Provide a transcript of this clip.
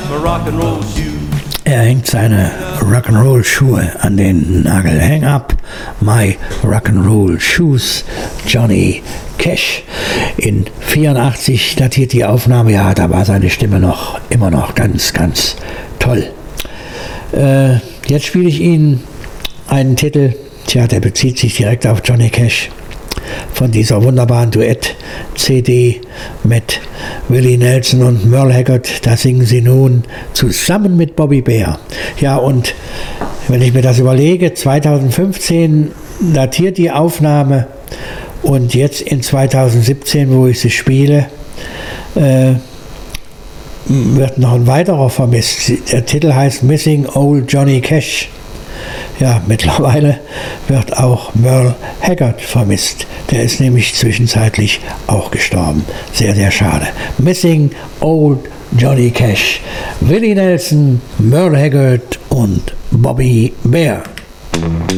my rock and roll shoes. Er hängt seine Rock'n'Roll-Schuhe an den Nagel. Hang up my Rock'n'Roll Shoes, Johnny Cash. In 84 datiert die Aufnahme, ja, da war seine Stimme immer noch ganz, ganz toll. Jetzt spiele ich Ihnen einen Titel, der bezieht sich direkt auf Johnny Cash, von dieser wunderbaren Duett-CD mit Willie Nelson und Merle Haggard. Da singen sie nun zusammen mit Bobby Bare. Ja, und wenn ich mir das überlege, 2015 datiert die Aufnahme und jetzt in 2017, wo ich sie spiele, wird noch ein weiterer vermisst. Der Titel heißt Missing Old Johnny Cash. Ja, mittlerweile wird auch Merle Haggard vermisst. Der ist nämlich zwischenzeitlich auch gestorben. Sehr, sehr schade. Missing Old Johnny Cash. Willie Nelson, Merle Haggard und Bobby Bare.